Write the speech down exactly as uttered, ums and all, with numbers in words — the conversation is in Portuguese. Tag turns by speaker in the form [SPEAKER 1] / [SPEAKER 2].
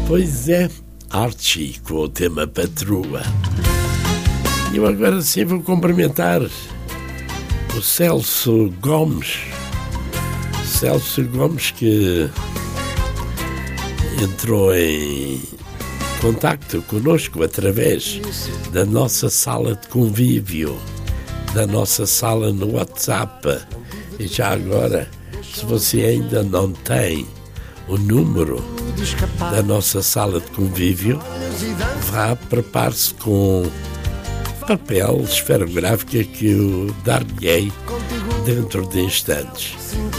[SPEAKER 1] Pois é, Archie com o tema Patroa. E eu agora sim vou cumprimentar o Celso Gomes. Celso Gomes que entrou em contacto conosco através da nossa sala de convívio, da nossa sala no WhatsApp. E já agora, se você ainda não tem o número da nossa sala de convívio, vá, prepare-se com papel esferográfico que eu dar-lhe-ei dentro de instantes.